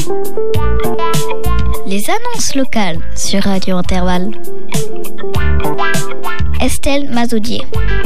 Les annonces locales sur Radio Intervalle. Estelle Mazoudier.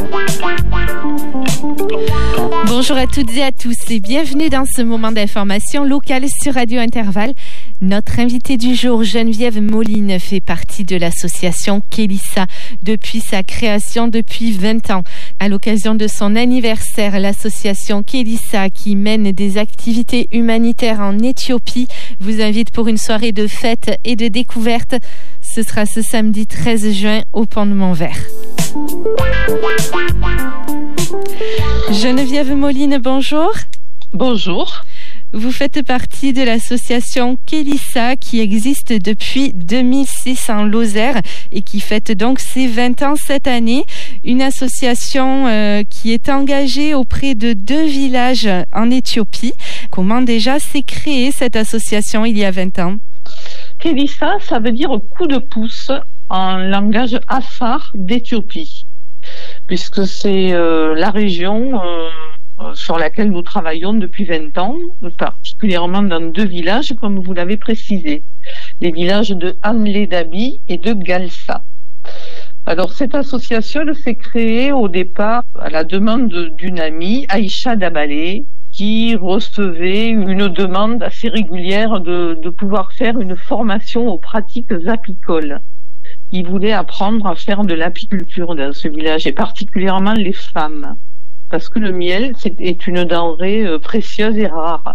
Bonjour à toutes et à tous et bienvenue dans ce moment d'information locale sur Radio Intervalle. Notre invitée du jour, Geneviève Moline, fait partie de l'association Kélissa depuis sa création depuis 20 ans. À l'occasion de son anniversaire, l'association Kélissa, qui mène des activités humanitaires en Éthiopie, vous invite pour une soirée de fête et de découverte. Ce sera ce samedi 13 juin au Pont de Montvert. Geneviève Moline, bonjour. Bonjour. Vous faites partie de l'association Kélissa qui existe depuis 2006 en Lozère et qui fête donc ses 20 ans cette année. Une association qui est engagée auprès de 2 villages en Éthiopie. Comment déjà s'est créée cette association il y a 20 ans? Kélissa, ça veut dire coup de pouce en langage afar d'Éthiopie, puisque c'est la région sur laquelle nous travaillons depuis 20 ans, particulièrement dans 2 villages, comme vous l'avez précisé, les villages de Hamlé Dabi et de Galsa. Alors, cette association s'est créée au départ à la demande d'une amie, Aïcha Dabalé, qui recevait une demande assez régulière de pouvoir faire une formation aux pratiques apicoles. Il voulait apprendre à faire de l'apiculture dans ce village, et particulièrement les femmes, parce que le miel est une denrée précieuse et rare.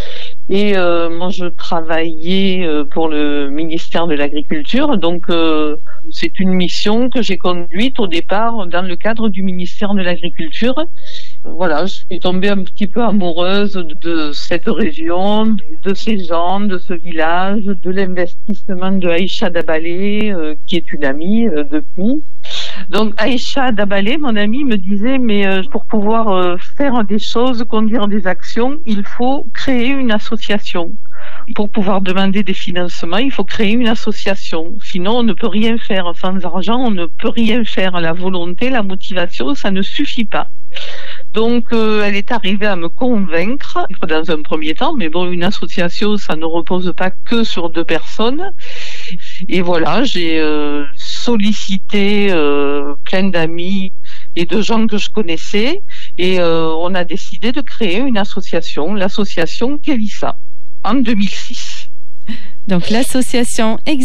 Et moi, je travaillais pour le ministère de l'Agriculture, donc c'est une mission que j'ai conduite au départ dans le cadre du ministère de l'Agriculture. Voilà, je suis tombée un petit peu amoureuse de cette région, de ces gens, de ce village, de l'investissement de Aïcha Dabalé, qui est une amie depuis. Donc Aïcha Dabalé, mon amie, me disait, mais pour pouvoir faire des choses, conduire des actions, il faut créer une association. Pour pouvoir demander des financements, il faut créer une association. Sinon, on ne peut rien faire. Sans argent, on ne peut rien faire. La volonté, la motivation, ça ne suffit pas. Donc, elle est arrivée à me convaincre dans un premier temps, mais bon, une association, ça ne repose pas que sur 2 personnes. Et voilà, j'ai sollicité plein d'amis et de gens que je connaissais, et on a décidé de créer une association, l'association Kélissa, en 2006. Donc l'association